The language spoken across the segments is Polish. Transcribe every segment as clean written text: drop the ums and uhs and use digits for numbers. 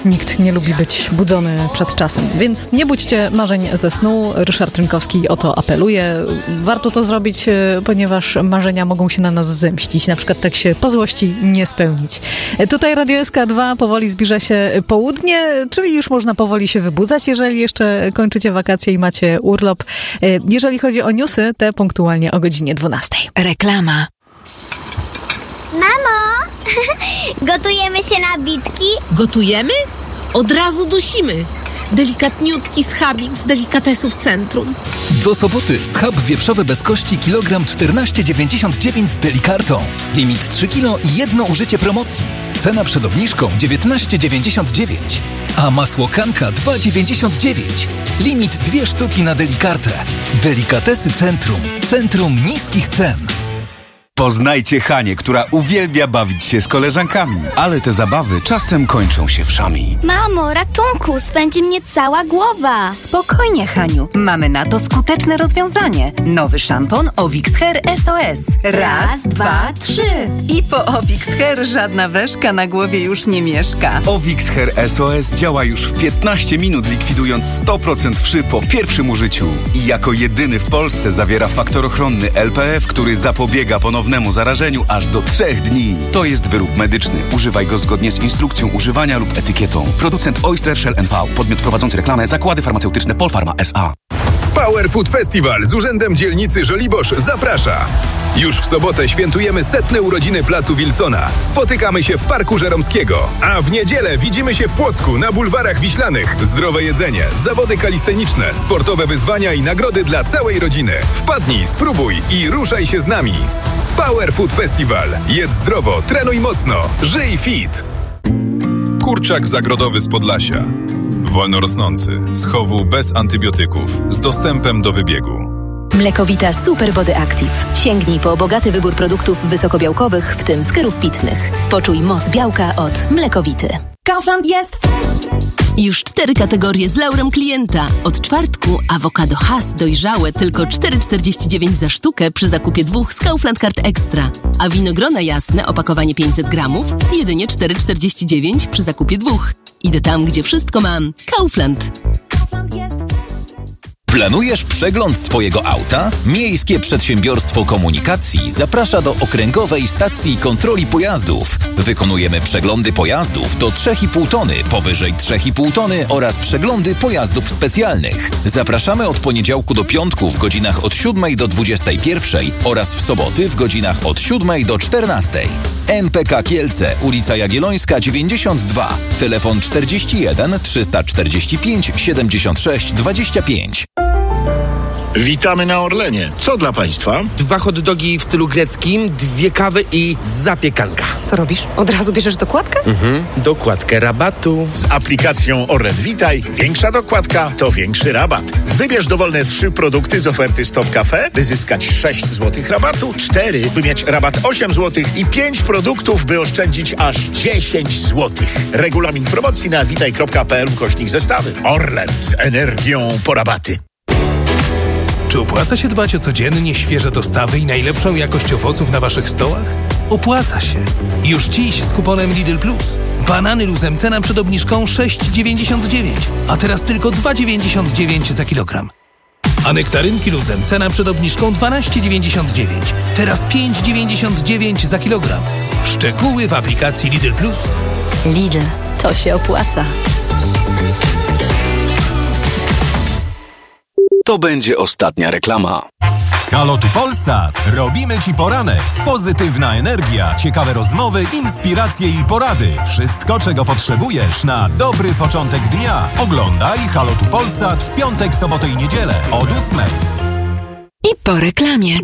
Nikt nie lubi być budzony przed czasem, więc nie budźcie marzeń ze snu. Ryszard Rynkowski o to apeluje. Warto to zrobić, ponieważ marzenia mogą się na nas zemścić. Na przykład tak się po złości nie spełnić. Tutaj Radio SK2, powoli zbliża się południe, czyli już można powoli się wybudzać, jeżeli jeszcze kończycie wakacje i macie urlop. Jeżeli chodzi o newsy, te punktualnie o godzinie 12. Reklama. Mamo, gotujemy się na bitki? Gotujemy? Od razu dusimy. Delikatniutki schabik z delikatesów Centrum. Do soboty schab wieprzowy bez kości kilogram 14,99 z Delikartą. Limit 3 kg i jedno użycie promocji. Cena przed obniżką 19,99. A masło Kanka 2,99. Limit 2 sztuki na Delikartę. Delikatesy Centrum. Centrum niskich cen. Poznajcie Hanię, która uwielbia bawić się z koleżankami, ale te zabawy czasem kończą się wszami. Mamo, ratunku, spędzi mnie cała głowa. Spokojnie, Haniu. Mamy na to skuteczne rozwiązanie. Nowy szampon Ovix Hair SOS. Raz, dwa, trzy. I po Ovix Hair żadna weszka na głowie już nie mieszka. Ovix Hair SOS działa już w 15 minut, likwidując 100% wszy po pierwszym użyciu. I jako jedyny w Polsce zawiera faktor ochronny LPF, który zapobiega ponownemu zarażeniu aż do 3 dni. To jest wyrób medyczny. Używaj go zgodnie z instrukcją używania lub etykietą. Producent Oyster Shell NV. Podmiot prowadzący reklamę. Zakłady farmaceutyczne Polpharma S.A. Power Food Festival z Urzędem Dzielnicy Żoliborz zaprasza. Już w sobotę świętujemy 100. urodziny Placu Wilsona. Spotykamy się w Parku Żeromskiego. A w niedzielę widzimy się w Płocku na bulwarach Wiślanych. Zdrowe jedzenie, zawody kalisteniczne, sportowe wyzwania i nagrody dla całej rodziny. Wpadnij, spróbuj i ruszaj się z nami. Power Food Festival. Jedz zdrowo, trenuj mocno, żyj fit. Kurczak zagrodowy z Podlasia. Wolno rosnący, z chowu bez antybiotyków, z dostępem do wybiegu. Mlekowita Super Body Active. Sięgnij po bogaty wybór produktów wysokobiałkowych, w tym skórów pitnych. Poczuj moc białka od Mlekowity. Kaufland jest... Już 4 kategorie z laurem klienta. Od czwartku awokado Hass dojrzałe tylko 4,49 za sztukę przy zakupie 2 z Kaufland Card Extra. A winogrona jasne, opakowanie 500 gramów, jedynie 4,49 przy zakupie 2. Idę tam, gdzie wszystko mam. Kaufland. Kaufland jest... Planujesz przegląd swojego auta? Miejskie Przedsiębiorstwo Komunikacji zaprasza do Okręgowej Stacji Kontroli Pojazdów. Wykonujemy przeglądy pojazdów do 3,5 tony, powyżej 3,5 tony oraz przeglądy pojazdów specjalnych. Zapraszamy od poniedziałku do piątku w godzinach od 7 do 21 oraz w soboty w godzinach od 7 do 14. NPK Kielce, ulica Jagiellońska 92, telefon 41 345 76 25. Witamy na Orlenie. Co dla Państwa? 2 hot dogi w stylu greckim, 2 kawy i zapiekanka. Co robisz? Od razu bierzesz dokładkę? Dokładkę rabatu. Z aplikacją Orlen Witaj większa dokładka to większy rabat. Wybierz dowolne 3 produkty z oferty Stop Cafe, by zyskać 6 zł rabatu, 4, by mieć rabat 8 zł i 5 produktów, by oszczędzić aż 10 zł. Regulamin promocji na witaj.pl/zestawy. Orlen z energią po rabaty. Czy opłaca się dbać o codziennie świeże dostawy i najlepszą jakość owoców na Waszych stołach? Opłaca się. Już dziś z kuponem Lidl Plus. Banany luzem cena przed obniżką 6,99, a teraz tylko 2,99 za kilogram. A nektarynki luzem cena przed obniżką 12,99, teraz 5,99 za kilogram. Szczegóły w aplikacji Lidl Plus. Lidl, to się opłaca. To będzie ostatnia reklama. Halo tu Polsat! Robimy Ci poranek. Pozytywna energia, ciekawe rozmowy, inspiracje i porady. Wszystko, czego potrzebujesz na dobry początek dnia. Oglądaj Halo tu Polsat w piątek, sobotę i niedzielę od 8. I po reklamie.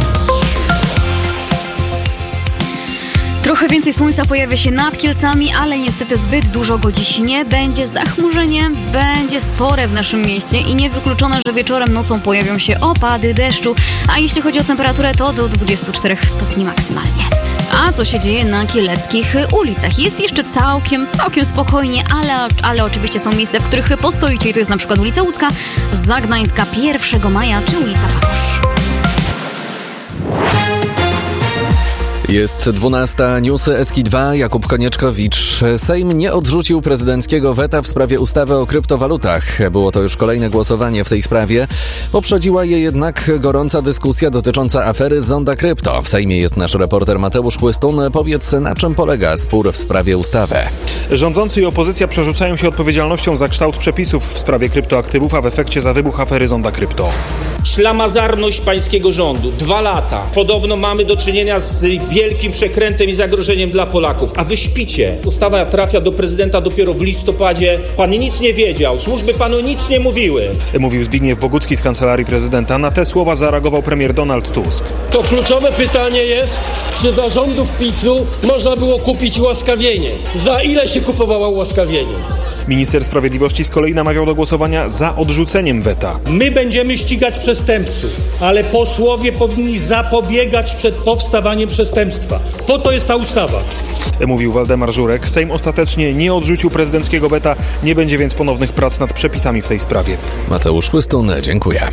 Trochę więcej słońca pojawia się nad Kielcami, ale niestety zbyt dużo go dziś nie będzie. Zachmurzenie będzie spore w naszym mieście i niewykluczone, że wieczorem, nocą pojawią się opady deszczu. A jeśli chodzi o temperaturę, to do 24 stopni maksymalnie. A co się dzieje na kieleckich ulicach? Jest jeszcze całkiem spokojnie, ale oczywiście są miejsca, w których postoicie i to jest na przykład ulica Łódzka, Zagnańska, 1 Maja czy ulica Pakosz. Jest 12. Newsy Eski2. Jakub Konieczkowicz. Sejm nie odrzucił prezydenckiego weta w sprawie ustawy o kryptowalutach. Było to już kolejne głosowanie w tej sprawie. Poprzedziła je jednak gorąca dyskusja dotycząca afery Zonda Krypto. W Sejmie jest nasz reporter Mateusz Chłystun. Powiedz, na czym polega spór w sprawie ustawy? Rządzący i opozycja przerzucają się odpowiedzialnością za kształt przepisów w sprawie kryptoaktywów, a w efekcie za wybuch afery Zonda Krypto. Ślamazarność pańskiego rządu. 2 lata. Podobno mamy do czynienia z wielkim przekrętem i zagrożeniem dla Polaków. A wy śpicie. Ustawa trafia do prezydenta dopiero w listopadzie. Pan nic nie wiedział. Służby panu nic nie mówiły. Mówił Zbigniew Bogucki z Kancelarii Prezydenta. Na te słowa zareagował premier Donald Tusk. To kluczowe pytanie jest, czy za rządów PiS-u można było kupić ułaskawienie? Za ile się kupowało ułaskawienie? Minister Sprawiedliwości z kolei namawiał do głosowania za odrzuceniem weta. My będziemy ścigać przestępców, ale posłowie powinni zapobiegać przed powstawaniem przestępstwa. Po to jest ta ustawa. Mówił Waldemar Żurek. Sejm ostatecznie nie odrzucił prezydenckiego weta, nie będzie więc ponownych prac nad przepisami w tej sprawie. Mateusz Chłystun, dziękuję.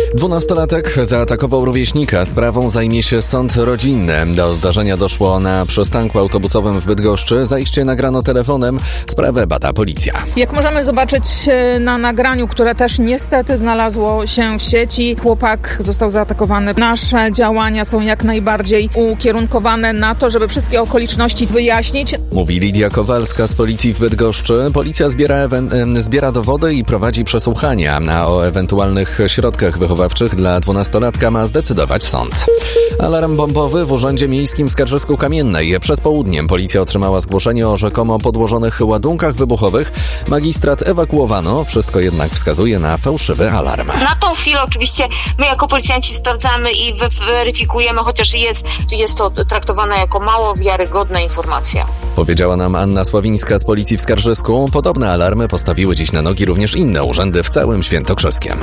12-latek zaatakował rówieśnika. Sprawą zajmie się sąd rodzinny. Do zdarzenia doszło na przystanku autobusowym w Bydgoszczy. Zajście nagrano telefonem. Sprawę bada policja. Jak możemy zobaczyć na nagraniu, które też niestety znalazło się w sieci, chłopak został zaatakowany. Nasze działania są jak najbardziej ukierunkowane na to, żeby wszystkie okoliczności wyjaśnić. Mówi Lidia Kowalska z policji w Bydgoszczy. Policja zbiera dowody i prowadzi przesłuchania, a o ewentualnych środkach wychowawczych dla 12-latka ma zdecydować sąd. Alarm bombowy w Urzędzie Miejskim w Skarżysku-Kamiennej. Przed południem policja otrzymała zgłoszenie o rzekomo podłożonych ładunkach wybuchowych. Magistrat ewakuowano, wszystko jednak wskazuje na fałszywy alarm. Na tą chwilę oczywiście my jako policjanci sprawdzamy i weryfikujemy, chociaż jest to traktowane jako mało wiarygodna informacja. Powiedziała nam Anna Sławińska z policji w Skarżysku. Podobne alarmy postawiły dziś na nogi również inne urzędy w całym Świętokrzyskiem.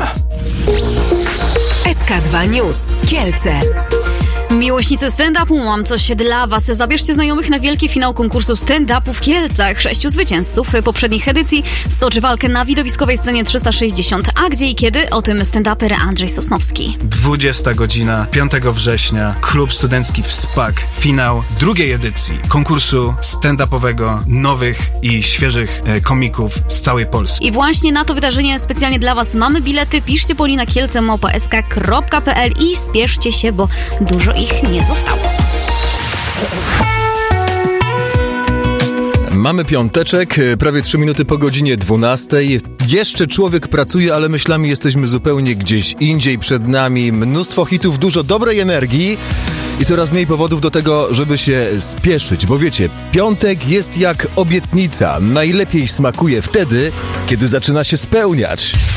SK2 News. Kielce. Miłośnicy stand-upu, mam coś dla Was. Zabierzcie znajomych na wielki finał konkursu stand-upu w Kielcach. 6 zwycięzców poprzednich edycji stoczy walkę na widowiskowej scenie 360. A gdzie i kiedy? O tym stand-uper Andrzej Sosnowski. 20 godzina, 5 września, klub studencki w SPAK. Finał drugiej edycji konkursu stand-upowego nowych i świeżych komików z całej Polski. I właśnie na to wydarzenie specjalnie dla Was mamy bilety. Piszcie Polina Kielce@sk.pl i spieszcie się, bo dużo ich nie zostało. Mamy piąteczek, prawie 3 minuty po godzinie 12. Jeszcze człowiek pracuje, ale myślami jesteśmy zupełnie gdzieś indziej. Przed nami mnóstwo hitów, dużo dobrej energii i coraz mniej powodów do tego, żeby się spieszyć. Bo wiecie, piątek jest jak obietnica. Najlepiej smakuje wtedy, kiedy zaczyna się spełniać.